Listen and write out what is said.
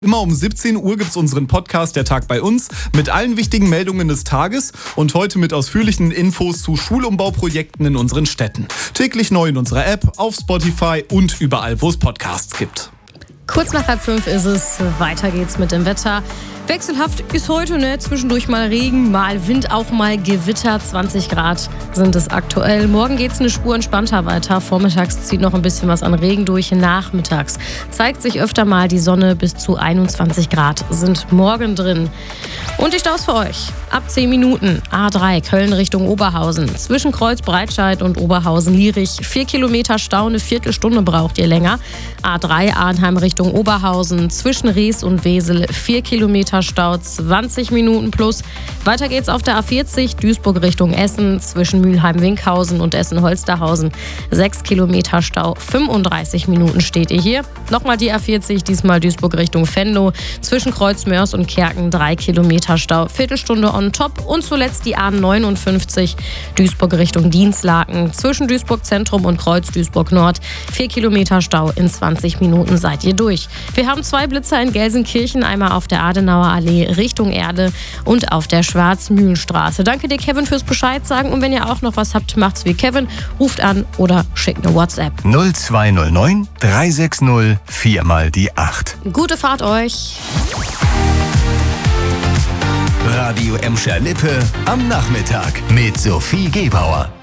Immer um 17 Uhr gibt's unseren Podcast Der Tag bei uns mit allen wichtigen Meldungen des Tages und heute mit ausführlichen Infos zu Schulumbauprojekten in unseren Städten. Täglich neu in unserer App, auf Spotify und überall, wo es Podcasts gibt. Kurz nach 4:30 ist es. Weiter geht's mit dem Wetter. Wechselhaft ist heute, zwischendurch mal Regen, mal Wind, auch mal Gewitter. 20 Grad sind es aktuell. Morgen geht's eine Spur entspannter weiter. Vormittags zieht noch ein bisschen was an Regen durch. Nachmittags zeigt sich öfter mal die Sonne. Bis zu 21 Grad sind morgen drin. Und die Staus für euch. Ab 10 Minuten. A3 Köln Richtung Oberhausen. Zwischen Kreuz Breitscheid und Oberhausen-Lierich. 4 Kilometer Stau, eine Viertelstunde braucht ihr länger. A3 Arnheim Richtung Oberhausen. Zwischen Rees und Wesel 4 Kilometer Stau, 20 Minuten plus. Weiter geht's auf der A40 Duisburg Richtung Essen. Zwischen Mülheim-Winkhausen und Essen-Holsterhausen 6 Kilometer Stau, 35 Minuten steht ihr hier. Nochmal die A40, diesmal Duisburg Richtung Venlo. Zwischen Kreuzmörs und Kerken 3 Kilometer Stau, Viertelstunde on top. Und zuletzt die A59 Duisburg Richtung Dinslaken. Zwischen Duisburg Zentrum und Kreuz Duisburg Nord 4 Kilometer Stau, in 20 Minuten seid ihr durch. Wir haben 2 Blitzer in Gelsenkirchen, einmal auf der Adenauer Allee Richtung Erde und auf der Schwarzmühlenstraße. Danke dir, Kevin, fürs Bescheid sagen. Und wenn ihr auch noch was habt, macht's wie Kevin. Ruft an oder schickt eine WhatsApp. 0209 360 4 mal die 8. Gute Fahrt euch. Radio Emscher Lippe am Nachmittag mit Sophie Gebauer.